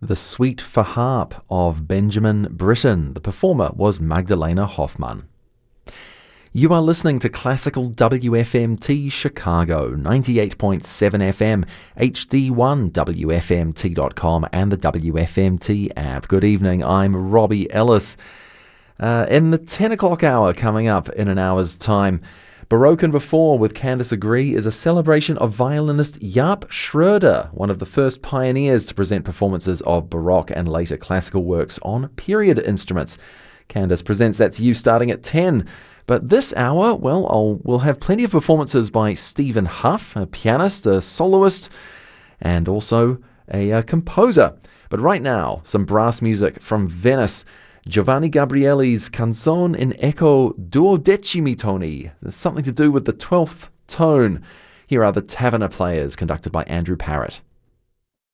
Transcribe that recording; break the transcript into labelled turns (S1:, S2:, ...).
S1: The Suite for Harp of Benjamin Britten. The performer was Magdalena Hoffmann. You are listening to Classical WFMT Chicago, 98.7 FM, HD1 WFMT.com and the WFMT app. Good evening, I'm Robbie Ellis. In the 10 o'clock hour coming up in an hour's time, Baroque and Before with Candice Agree is a celebration of violinist Jaap Schroeder, one of the first pioneers to present performances of Baroque and later classical works on period instruments. Candice presents That's You starting at 10. But this hour, we'll have plenty of performances by Stephen Huff, a pianist, a soloist, and also a composer. But right now, some brass music from Venice. Giovanni Gabrieli's Canzone in Eco Duodecimi Toni. There's something to do with the 12th tone. Here are the Taverner Players, conducted by Andrew Parrott.